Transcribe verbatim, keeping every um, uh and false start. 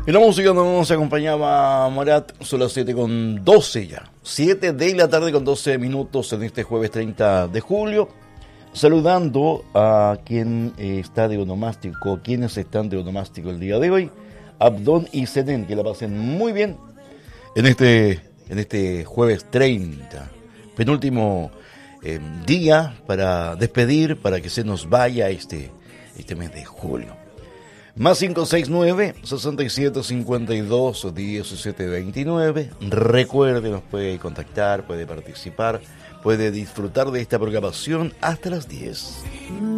Y la música nos acompañaba Morat, son las siete con doce ya. siete de la tarde con doce minutos en este jueves treinta de julio. Saludando a quien eh, está de onomástico, quienes están de onomástico el día de hoy. Abdón y Senen, que la pasen muy bien en este, en este jueves treinta. Penúltimo eh, día para despedir, para que se nos vaya este, este mes de julio. Más cinco seis nueve, sesenta y siete, cincuenta y dos, diecisiete, veintinueve. Recuerde, nos puede contactar, puede participar, puede disfrutar de esta programación hasta las diez.